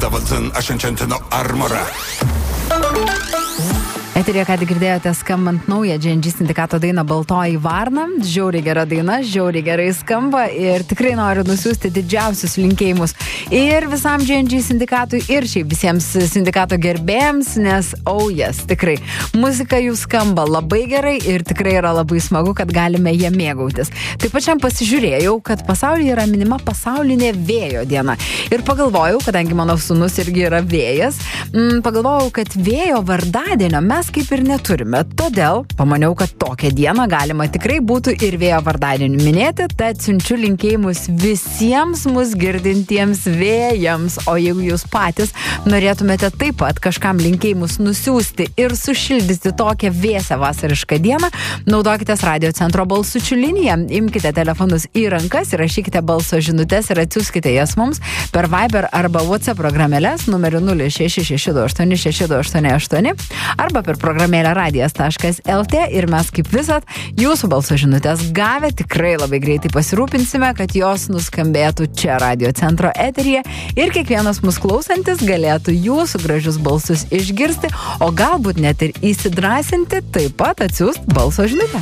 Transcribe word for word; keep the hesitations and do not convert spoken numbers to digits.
Davidson Ascendentino Armora. Eterėje, ką tik girdėjote skambant naują Džy en džy sindikato dainą Baltoji varna. Žiauriai gera daina, žiauriai gerai skamba ir tikrai noriu nusiųsti didžiausius linkėjimus ir visam Džy en džy sindikatui ir šiaip visiems sindikato gerbėjams, nes oh yes, tikrai muzika jų skamba labai gerai ir tikrai yra labai smagu, kad galime ją mėgautis. Taip pat šiandien pasižiūrėjau, kad pasaulyje yra minima pasaulinė vėjo diena ir pagalvojau, kadangi mano sūnus irgi yra vėjas, mm, pagalvojau, kad vėjo vardadienio mes kaip ir neturime. Todėl pamaniau, kad tokią dieną galima tikrai būtų ir vėjo vardadienį minėti, tad siunčiu linkėjimus visiems mus girdintiems vėjams. O jeigu jūs patys norėtumėte taip pat kažkam linkėjimus nusiųsti ir sušildyti tokią vėsią vasarišką dieną, naudokitės Radio Centro balsučių liniją. Imkite telefonus į rankas ir rašykite balso žinutes ir atsiųskite jas mums per Viber arba WhatsApp programėles numeriu nulis šeši šeši du aštuoni šeši du aštuoni aštuoni arba per programėlę radijas taškas el tė ir mes kaip visad jūsų balso žinutės gavę tikrai labai greitai pasirūpinsime, kad jos nuskambėtų čia Radio Centro eteryje ir kiekvienas mus klausantis galėtų jūsų gražius balsus išgirsti, o galbūt net ir įsidrąsinti taip pat atsiųst balso žinutę.